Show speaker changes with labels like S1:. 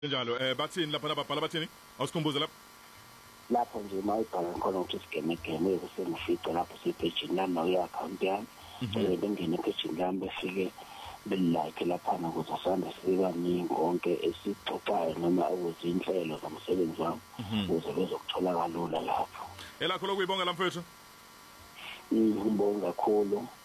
S1: njalo bathini lapha lababhala bathini awusikhumbuze
S2: lapho nje uma ubhala khona ukuthi sigeme kusengifice lapho sepage nami nawe account yami bengene epage yami befike belike lapha ukuze asanda sibaningi konke esixoxayo noma ukuzinhlelo zomsebenzi wami ukuze bezokuthola kalula lapho
S1: elakho lokuyibonga la mfethu
S2: ngibonga kakhulu